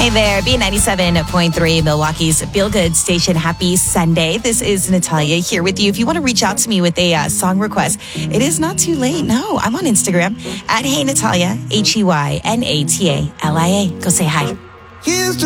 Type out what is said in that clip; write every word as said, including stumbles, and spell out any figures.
Hey there, B ninety-seven point three, Milwaukee's Feel Good Station. Happy Sunday. This is Natalia here with you. If you want to reach out to me with a uh, song request, it is not too late. No, I'm on Instagram at Hey Natalia, H E Y N A T A L I A. Go say hi. Here's